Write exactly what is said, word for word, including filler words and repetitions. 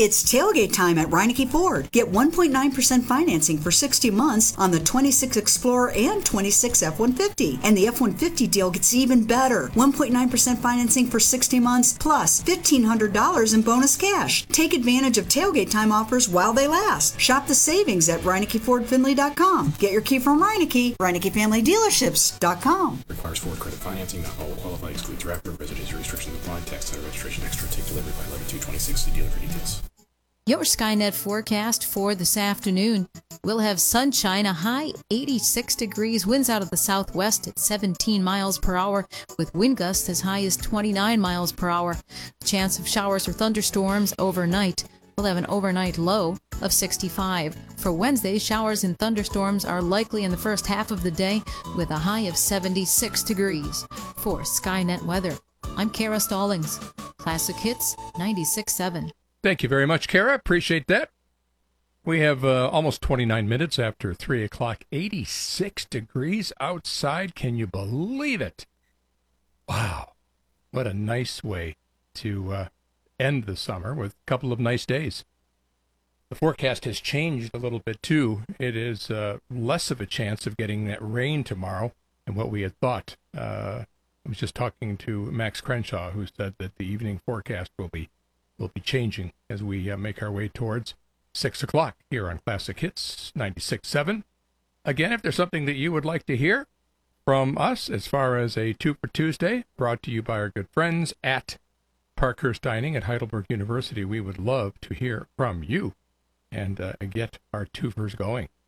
It's tailgate time at Reineke Ford. Get one point nine percent financing for sixty months on the twenty-six Explorer and twenty-six F one fifty. And the F one fifty deal gets even better. one point nine percent financing for sixty months plus fifteen hundred dollars in bonus cash. Take advantage of tailgate time offers while they last. Shop the savings at Reineke Ford Finley dot com. Get your key from Reineke, Reineke Family Dealerships dot com. Requires Ford credit financing. Not all will qualify. Excludes Raptor. Residency restrictions apply. Tax title registration extra. Take delivery by eleven two twenty-six. See dealer for details. Your Skynet forecast for this afternoon. We'll have sunshine, a high eighty-six degrees, winds out of the southwest at seventeen miles per hour, with wind gusts as high as twenty-nine miles per hour. Chance of showers or thunderstorms overnight. We'll have an overnight low of sixty-five. For Wednesday, showers and thunderstorms are likely in the first half of the day, with a high of seventy-six degrees. For Skynet weather, I'm Kara Stallings. Classic Hits ninety-six point seven. Thank you very much, Kara. Appreciate that. We have uh, almost twenty-nine minutes after three o'clock. eighty-six degrees outside. Can you believe it? Wow. What a nice way to uh, end the summer with a couple of nice days. The forecast has changed a little bit, too. It is uh, less of a chance of getting that rain tomorrow than what we had thought. Uh, I was just talking to Max Crenshaw, who said that the evening forecast will be will be changing as we uh, make our way towards six o'clock here on Classic Hits ninety-six point seven. Again, if there's something that you would like to hear from us as far as a Two for Tuesday, brought to you by our good friends at Parkhurst Dining at Heidelberg University, we would love to hear from you and uh, get our twofers going.